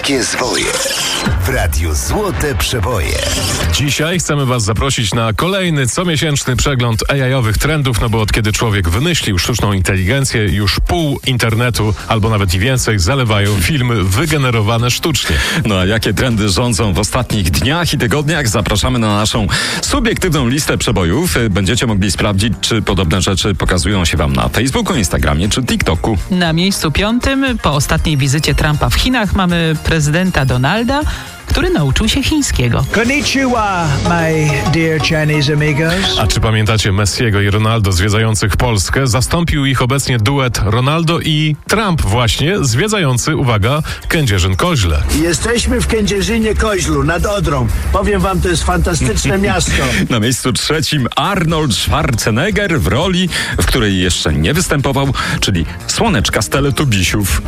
Krótkie zwoje w Radiu Złote Przeboje. Dzisiaj chcemy Was zaprosić na kolejny comiesięczny przegląd AI-owych trendów, no bo od kiedy człowiek wymyślił sztuczną inteligencję, już pół internetu, albo nawet i więcej, zalewają filmy wygenerowane sztucznie. No a jakie trendy rządzą w ostatnich dniach i tygodniach? Zapraszamy na naszą subiektywną listę przebojów. Będziecie mogli sprawdzić, czy podobne rzeczy pokazują się Wam na Facebooku, Instagramie czy TikToku. Na miejscu 5 po ostatniej wizycie Trumpa w Chinach mamy prezydenta Donalda, który nauczył się chińskiego. Konnichiwa, my dear Chinese amigos. A czy pamiętacie Messiego i Ronaldo zwiedzających Polskę? Zastąpił ich obecnie duet Ronaldo i Trump właśnie, zwiedzający, uwaga, Kędzierzyn-Koźle. Jesteśmy w Kędzierzynie-Koźlu nad Odrą. Powiem wam, to jest fantastyczne miasto. Na miejscu 3 Arnold Schwarzenegger w roli, w której jeszcze nie występował, czyli Słoneczka z Teletubisiów.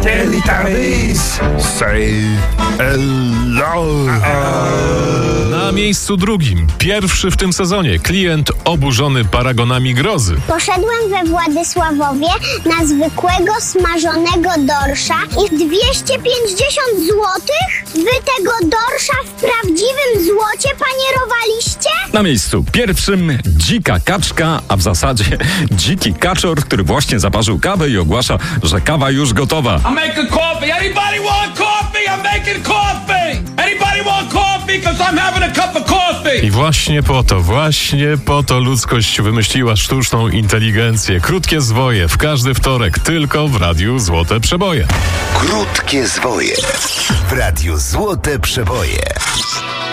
Say hello. Na miejscu 2, pierwszy w tym sezonie, klient oburzony paragonami grozy. Poszedłem we Władysławowie na zwykłego smażonego dorsza i 250 złotych? Wy tego dorsza w prawdziwym złocie panierowaliście? Na miejscu 1 dzika kaczka, a w zasadzie dziki kaczor, który właśnie zaparzył kawę i ogłasza, że kawa już gotowa. I'm making coffee. Anybody want coffee? I'm making coffee. Anybody want coffee? Because I'm having a cup of coffee. I właśnie po to ludzkość wymyśliła sztuczną inteligencję. Krótkie zwoje w każdy wtorek, tylko w Radiu Złote Przeboje. Krótkie zwoje w Radiu Złote Przeboje.